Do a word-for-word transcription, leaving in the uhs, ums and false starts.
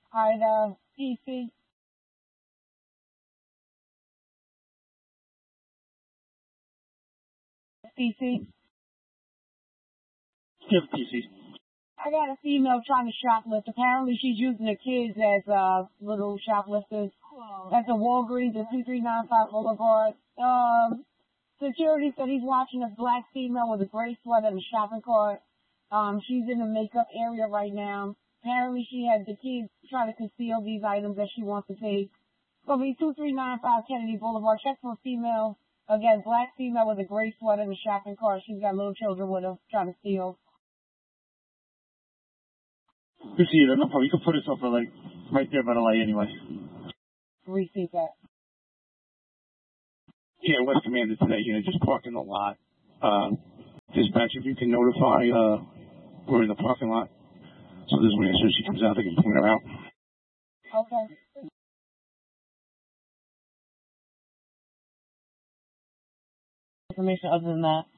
Alright, uh, P C. P C. Yes, P C. I got a female trying to shoplift. Apparently she's using the kids as, uh, little shoplifters. At the Walgreens at two three nine five Boulevard. Um, security said he's watching a black female with a gray sweater and a shopping cart. Um, she's in the makeup area right now. Apparently she had the kids try to conceal these items that she wants to take. So be two three nine five Kennedy Boulevard. Check for a female. Again, black female with a gray sweater and a shopping cart. She's got little children with her trying to steal. Good see you. No problem. You can put us up for like right there by the light anyway. Receive that. Yeah, West Commander today, you know, just park in the lot. Uh, dispatch, if you can notify, uh, we're in the parking lot. So this way, as soon as she comes out, they can point her out. Okay. Information other than that.